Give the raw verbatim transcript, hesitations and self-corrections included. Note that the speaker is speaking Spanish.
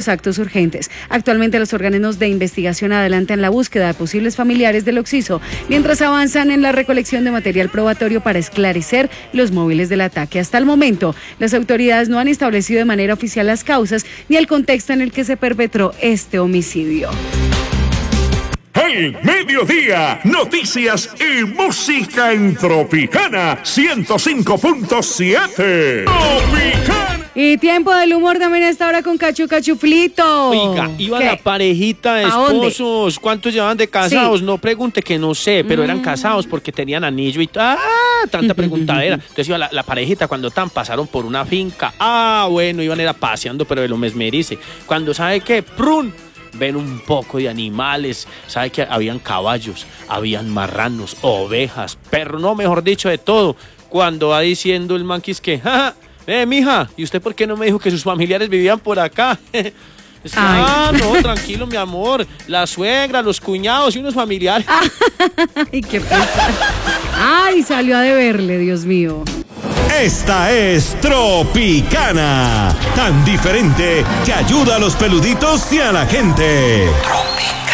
los actos urgentes. Actualmente los organismos de investigación adelantan la búsqueda de posibles familiares del occiso, mientras avanzan en la recolección de material probatorio para esclarecer los móviles del ataque. Hasta el momento, las autoridades no han establecido de manera oficial las causas ni el contexto en el que se perpetró este homicidio. El mediodía, noticias y música en Tropicana ciento cinco punto siete. Tropicana. Y tiempo del humor también a esta hora con Cachu Cachuflito. Oiga, iba ¿Qué? la parejita de esposos. ¿Cuántos llevaban de casados? Sí. No pregunte, que no sé, pero mm. eran casados porque tenían anillo y ¡ah! Tanta preguntadera. Entonces iba la, la parejita cuando tan pasaron por una finca. Ah, bueno, iban era paseando, pero de lo mesmerice. Cuando sabe que prun ven un poco de animales, sabe que habían caballos, habían marranos, ovejas, perros, no, mejor dicho, de todo. Cuando va diciendo el manquis que, ja, eh, mija, ¿y usted por qué no me dijo que sus familiares vivían por acá? Ah, no, tranquilo, mi amor. La suegra, los cuñados y unos familiares. Ay, qué pasa. Ay, salió a deberle, Dios mío. Esta es Tropicana, tan diferente que ayuda a los peluditos y a la gente. Tropicana.